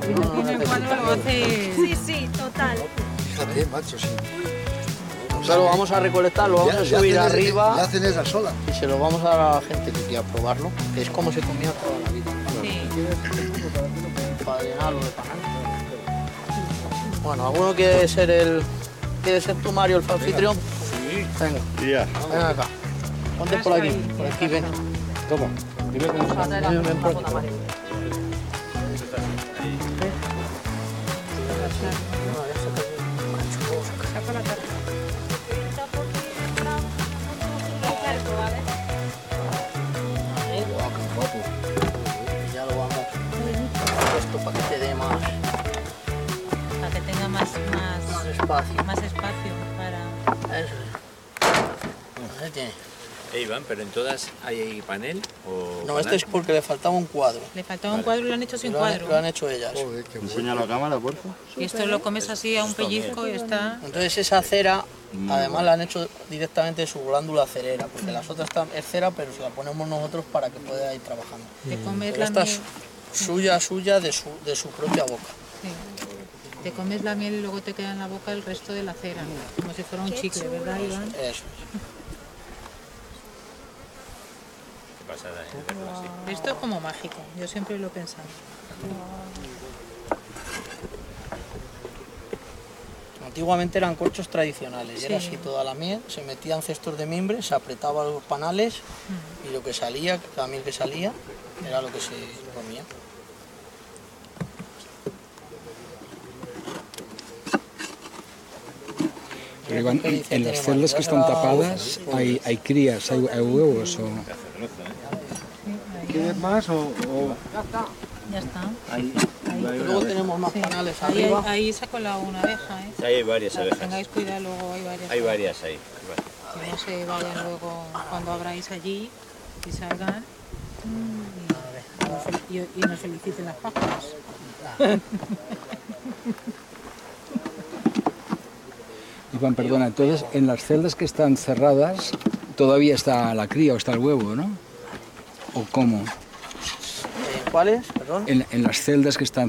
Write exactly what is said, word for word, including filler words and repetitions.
No, no, el cuadro lo hace... Sí, sí, total. Fíjate, macho, sí. O sea, lo vamos a recolectar, lo vamos Ya- a ya subir hacen ese- arriba ya hacen esa sola. y se lo vamos a dar a la gente que quiera probarlo, que es como se comía toda la vida. Sí. Para llenarlo de panal. Bueno, ¿alguno quiere ser el... ¿Quiere ser tú, Mario, el anfitrión? Sí. Venga, Ya. ven acá. Ponte por aquí, por aquí, ven. Toma. Dime cómo se llama. Ven, ven por aquí. Ya lo vamos esto para que te dé más, Para que tenga más, más más, espacio. más espacio para... Eso es. Ahí tiene. Eh, Iván, ¿pero en todas hay panel o No, panal? este es porque le faltaba un cuadro. Le faltaba un cuadro y lo han hecho sin Lo han, cuadro. lo han hecho ellas. Joder, qué bueno. Enseña la cámara, por favor. Y esto lo comes así a un pellizco y está... Entonces esa cera, además la han hecho directamente de su glándula cerera, porque las otras están, es cera, pero se la ponemos nosotros para que pueda ir trabajando. Te comes Pero la esta miel... es suya, suya, de su, de su propia boca. sí. Te comes la miel y luego te queda en la boca el resto de la cera. Como si fuera un chicle, ¿verdad, Iván? Eso es. Qué pasada, ¿eh? Verlo así. Esto es como mágico, yo siempre lo he pensado. Antiguamente eran corchos tradicionales, y era Sí. así toda la miel, se metían cestos de mimbre, se apretaba los panales y lo que salía, la miel que salía, era lo que se comía. Pero Iván, ¿Qué dice? en las Tiene celdas que más. están tapadas hay, hay crías, hay, hay huevos o... ¿Quieres más o...? o... Ya está. Ahí. Luego tenemos más Sí. panales Ahí, arriba. ahí se ha colado una abeja, ¿eh? Ahí hay varias Para que abejas. tengáis cuidado, luego hay varias. Hay varias ahí. Vale. Que no se vayan luego cuando abráis allí y salgan y, nos fel- y- y nos feliciten las pájaras. Iván, perdona, entonces en las celdas que están cerradas todavía está la cría o está el huevo, ¿no? ¿O cómo? Eh, ¿Cuáles? Perdón. En, en las celdas que están